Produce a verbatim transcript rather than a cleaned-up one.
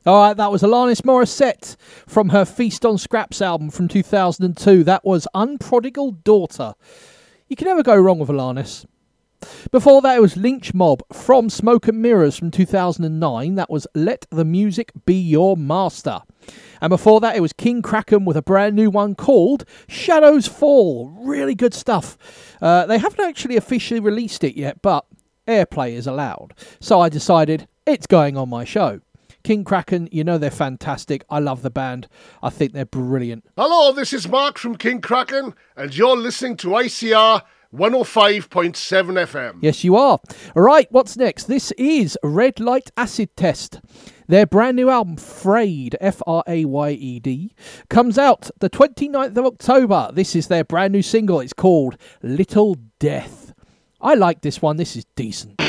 All right, that was Alanis Morissette from her Feast on Scraps album from two thousand two. That was Unprodigal Daughter. You can never go wrong with Alanis. Before that, it was Lynch Mob from Smoke and Mirrors from two thousand nine. That was Let the Music Be Your Master. And before that, it was King Kraken with a brand new one called Shadows Fall. Really good stuff. Uh, they haven't actually officially released it yet, but airplay is allowed. So I decided it's going on my show. King Kraken, you know they're fantastic. I love the band. I think they're brilliant. Hello, this is Mark from King Kraken, and you're listening to I C R one oh five point seven F M. Yes, you are. All right, what's next? This is Red Light Acid Test. Their brand new album, Frayed, F R A Y E D, comes out the twenty-ninth of October. This is their brand new single. It's called Little Death. I like this one. This is decent.